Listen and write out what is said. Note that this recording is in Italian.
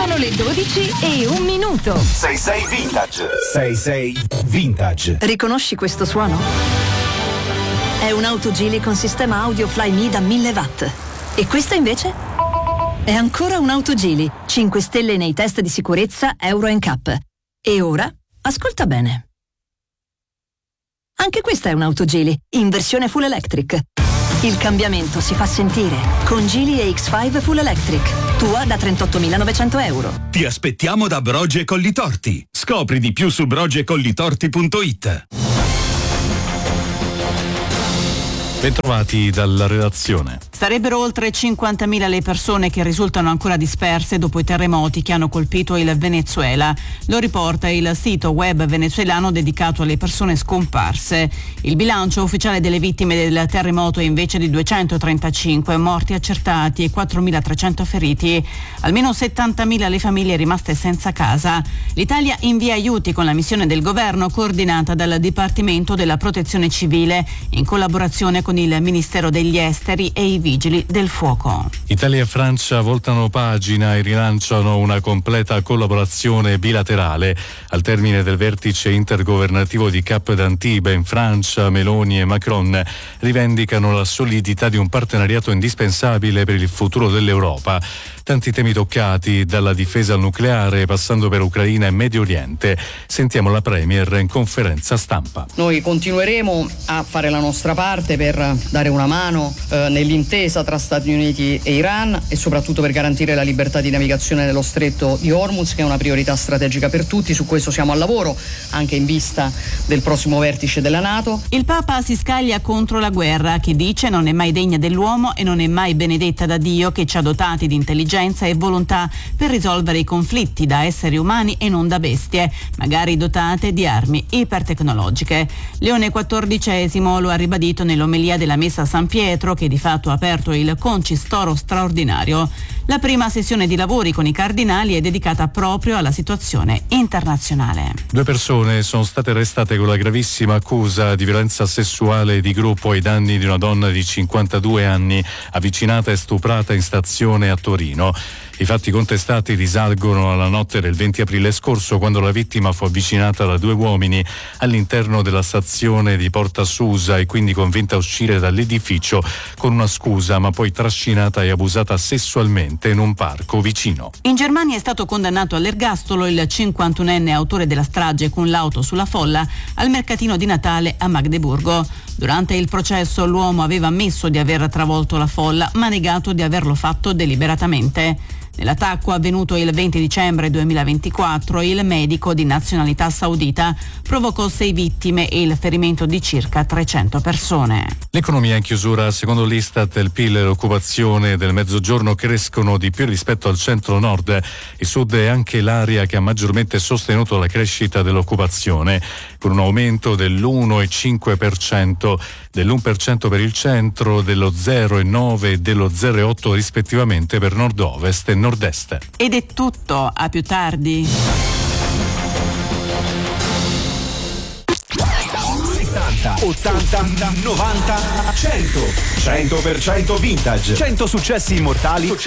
Sono le 12:01. 66 Vintage. 66 Vintage. Riconosci questo suono? È un'auto Geely con sistema audio Flyme da 1000 watt. E questa invece? È ancora un'auto Geely, 5 stelle nei test di sicurezza Euro NCAP. E ora, ascolta bene. Anche questa è un'auto Geely, in versione full electric. Il cambiamento si fa sentire con Geely EX5 Full Electric. Tua da 38.900 euro. Ti aspettiamo da Brogi e Collitorti. Scopri di più su brogiecollitorti.it. Bentrovati dalla redazione. Sarebbero oltre 50.000 le persone che risultano ancora disperse dopo i terremoti che hanno colpito il Venezuela. Lo riporta il sito web venezuelano dedicato alle persone scomparse. Il bilancio ufficiale delle vittime del terremoto è invece di 235 morti accertati e 4.300 feriti. Almeno 70.000 le famiglie rimaste senza casa. L'Italia invia aiuti con la missione del governo coordinata dal Dipartimento della Protezione Civile in collaborazione con il Ministero degli Esteri e i Vigili del Fuoco. Italia e Francia voltano pagina e rilanciano una completa collaborazione bilaterale. Al termine del vertice intergovernativo di Cap d'Antibes in Francia, Meloni e Macron rivendicano la solidità di un partenariato indispensabile per il futuro dell'Europa. Tanti temi toccati, dalla difesa al nucleare passando per Ucraina e Medio Oriente. Sentiamo la Premier in conferenza stampa. Noi continueremo a fare la nostra parte per dare una mano nell'intesa tra Stati Uniti e Iran e soprattutto per garantire la libertà di navigazione nello stretto di Hormuz, che è una priorità strategica per tutti. Su questo siamo al lavoro anche in vista del prossimo vertice della NATO. Il Papa si scaglia contro la guerra, che dice non è mai degna dell'uomo e non è mai benedetta da Dio, che ci ha dotati di intelligenza e volontà per risolvere i conflitti da esseri umani e non da bestie, magari dotate di armi ipertecnologiche. Leone XIV lo ha ribadito nell'omelia della messa a San Pietro, che di fatto ha aperto il concistoro straordinario. La prima sessione di lavori con i cardinali è dedicata proprio alla situazione internazionale. 2 persone sono state arrestate con la gravissima accusa di violenza sessuale di gruppo ai danni di una donna di 52 anni avvicinata e stuprata in stazione a Torino. I fatti contestati risalgono alla notte del 20 aprile scorso, quando la vittima fu avvicinata da 2 uomini all'interno della stazione di Porta Susa e quindi convinta a uscire dall'edificio con una scusa, ma poi trascinata e abusata sessualmente in un parco vicino. In Germania è stato condannato all'ergastolo il 51enne autore della strage con l'auto sulla folla al mercatino di Natale a Magdeburgo. Durante il processo l'uomo aveva ammesso di aver travolto la folla, ma negato di averlo fatto deliberatamente. Nell'attacco avvenuto il 20 dicembre 2024, il medico di nazionalità saudita provocò 6 vittime e il ferimento di circa 300 persone. L'economia in chiusura. Secondo l'Istat, il PIL e l'occupazione del Mezzogiorno crescono di più rispetto al centro-nord. Il sud è anche l'area che ha maggiormente sostenuto la crescita dell'occupazione, con un aumento dell'1,5%, dell'1% per il centro, dello 0,9% e dello 0,8% rispettivamente per nord-ovest e nord-est. Ed è tutto, a più tardi. 80, 90, 100. 100% vintage. 100 successi immortali